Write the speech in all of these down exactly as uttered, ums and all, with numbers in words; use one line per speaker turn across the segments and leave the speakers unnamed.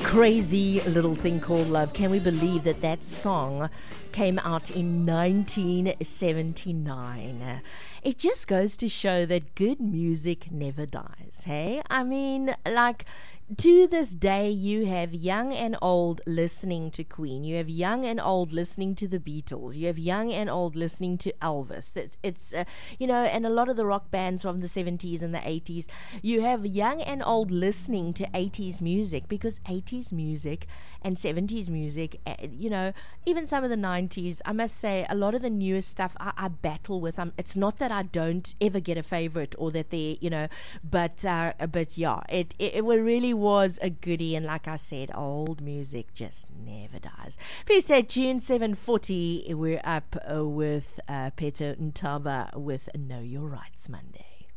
Crazy Little Thing Called Love. Can we believe that that song came out in nineteen seventy-nine? It just goes to show that good music never dies, hey? I mean, like, to this day, you have young and old listening to Queen. You have young and old listening to the Beatles. You have young and old listening to Elvis. It's, it's uh, you know, and a lot of the rock bands from the seventies and the eighties. You have young and old listening to eighties music, because eighties music and seventies music, uh, you know, even some of the nineties, I must say, a lot of the newest stuff I, I battle with. Um, it's not that I don't ever get a favorite or that they, you know, but, uh, but yeah, it, it, it really was a goodie, and like I said, old music just never dies. Please stay tuned. seven forty, we're up uh, with uh, Peter Ntaba with Know Your Rights Monday.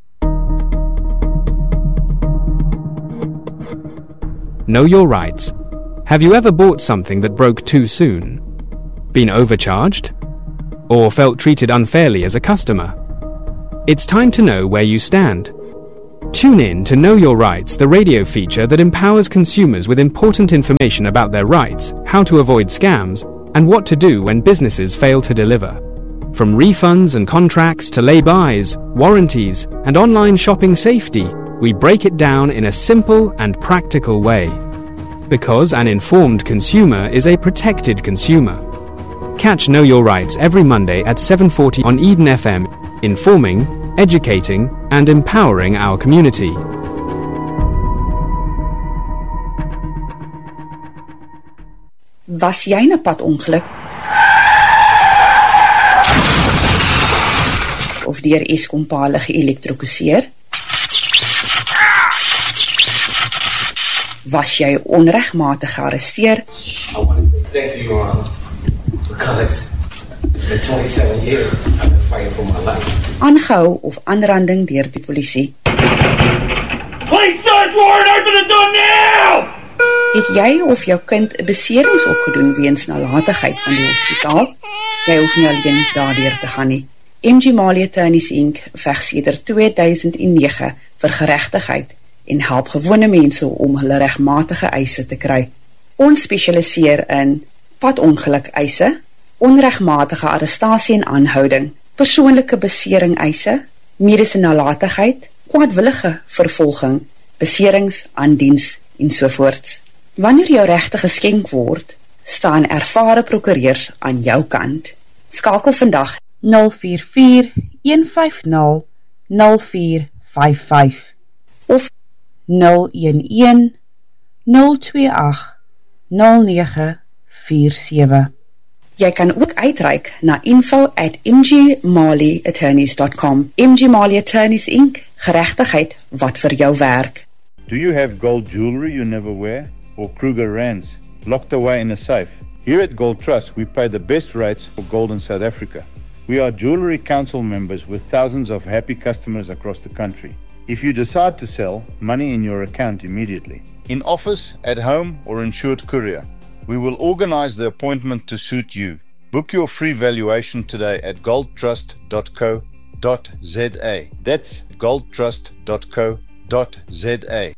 Know Your Rights. Have you ever bought something that broke too soon? Been overcharged? Or felt treated unfairly as a customer? It's time to know where you stand. Tune in to Know Your Rights, the radio feature that empowers consumers with important information about their rights, how to avoid scams, and what to do when businesses fail to deliver. From refunds and contracts to lay-bys, warranties, and online shopping safety, we break it down in a simple and practical way. Because an informed consumer is a protected consumer. Catch Know Your Rights every Monday at seven forty on Eden F M, informing, educating, and empowering our community.
Was jy 'n padongeluk? Of deur Eskom pale geelektrokuseer? Was jy onregmatig gearresteer?
I want to say thank you, Your Honor, because in twenty-seven years I've been fighting for my life.
Aangehou of aanranding deur die polisie.
Police search warrant, open the door now!
Het jy of jou kind 'n beserings opgedoen weens nalatigheid van die hospitaal? Jy hoef nie alleen daardeur te gaan nie. M G Mali Attorneys Incorporated veg sedert twee duisend nege vir geregtigheid en help gewone mense om hulle regmatige eise te kry. Ons spesialiseer in padongeluk eise, onregmatige arrestasie en aanhouding, persoonlike besering eise, mediese nalatigheid, kwaadwillige vervolging, beserings aan diens en sovoorts. Wanneer jou regte geskenk word, staan ervare prokureurs aan jou kant. Skakel vandag nul vier vier, een vyf nul, nul vier vyf vyf of nul een een, nul twee agt, nul nege vier sewe. Jy kan ook uitreik na info at m g mali attorneys dot com. M G Mali Attorneys Incorporated, geregtigheid wat vir jou werk.
Do you have gold jewelry you never wear? Or Kruger rands locked away in a safe? Here at Gold Trust, we pay the best rates for gold in South Africa. We are Jewelry Council members with thousands of happy customers across the country. If you decide to sell, money in your account immediately. In office, at home, or insured courier, we will organize the appointment to suit you. Book your free valuation today at gold trust dot co dot za. That's gold trust dot co dot za.